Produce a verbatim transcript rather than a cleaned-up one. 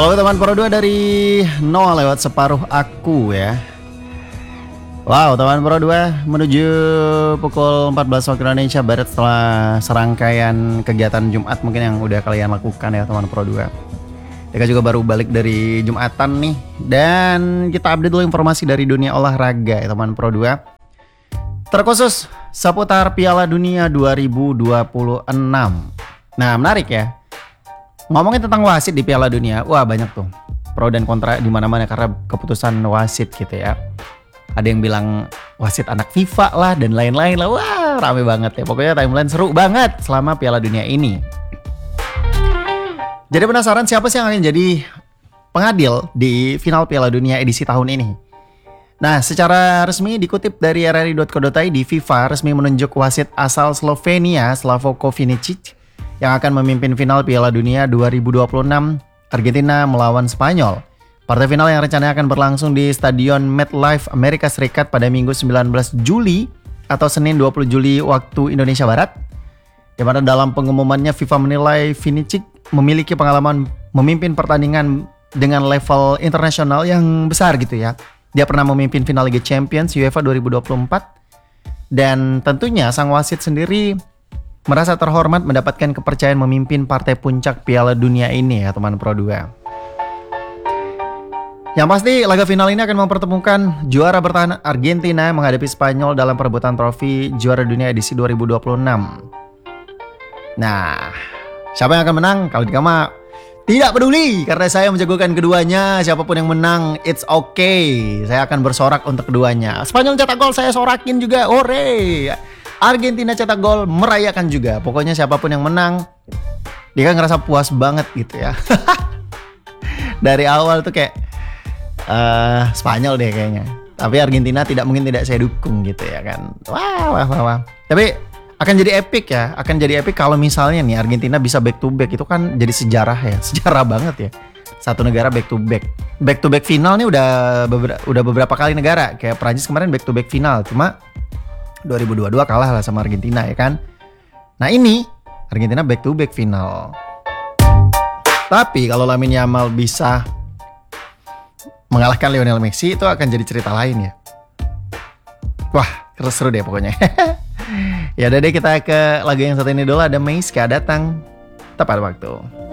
Halo teman Pro dua dari nol lewat separuh aku ya. Wow, teman Pro dua menuju pukul empat belas waktu Indonesia Barat setelah serangkaian kegiatan Jumat mungkin yang udah kalian lakukan ya teman Pro dua. Kita juga baru balik dari Jumatan nih, dan kita update dulu informasi dari dunia olahraga ya teman Pro dua. Terkhusus seputar Piala Dunia dua ribu dua puluh enam. Nah, menarik ya. Ngomongin tentang wasit di Piala Dunia, wah banyak tuh pro dan kontra di mana-mana karena keputusan wasit gitu ya. Ada yang bilang wasit anak FIFA lah dan lain-lain lah. Wah, rame banget ya. Pokoknya timeline seru banget selama Piala Dunia ini. Jadi penasaran siapa sih yang akan jadi pengadil di final Piala Dunia edisi tahun ini? Nah, secara resmi dikutip dari r r i dot co dot i d, FIFA resmi menunjuk wasit asal Slovenia, Slavko Vinicic, yang akan memimpin final Piala Dunia dua ribu dua puluh enam Argentina melawan Spanyol. Partai final yang rencananya akan berlangsung di Stadion MetLife Amerika Serikat pada Minggu sembilan belas Juli atau Senin dua puluh Juli waktu Indonesia Barat. Di mana dalam pengumumannya FIFA menilai Vinicic memiliki pengalaman memimpin pertandingan dengan level internasional yang besar gitu ya. Dia pernah memimpin final Liga Champions UEFA dua ribu dua puluh empat, dan tentunya sang wasit sendiri merasa terhormat mendapatkan kepercayaan memimpin partai puncak Piala Dunia ini ya teman Pro dua. Yang pasti laga final ini akan mempertemukan juara bertahan Argentina menghadapi Spanyol dalam perebutan trofi juara dunia edisi dua ribu dua puluh enam. Nah, siapa yang akan menang? Kalau di Kama tidak peduli karena saya menjagokan keduanya. Siapapun yang menang, it's okay. Saya akan bersorak untuk keduanya. Spanyol cetak gol, saya sorakin juga. Hore! Argentina cetak gol, merayakan juga. Pokoknya siapapun yang menang, dia kan ngerasa puas banget gitu ya. Dari awal tuh kayak uh, Spanyol deh kayaknya. Tapi Argentina tidak mungkin tidak saya dukung gitu ya kan. Wah, wah, wah, wah. Tapi akan jadi epic ya. Akan jadi epic kalau misalnya nih Argentina bisa back to back. Itu kan jadi sejarah ya. Sejarah banget ya. Satu negara back to back. Back to back final nih udah beberapa, udah beberapa kali negara. Kayak Prancis kemarin back to back final. Cuma dua ribu dua puluh dua kalah lah sama Argentina ya kan. Nah ini Argentina back to back final. Tapi kalau Lamine Yamal bisa mengalahkan Lionel Messi, itu akan jadi cerita lain ya. Wah, seru deh pokoknya. Ya udah deh, kita ke lagu yang satu ini dulu. Ada Meiska datang tepat waktu.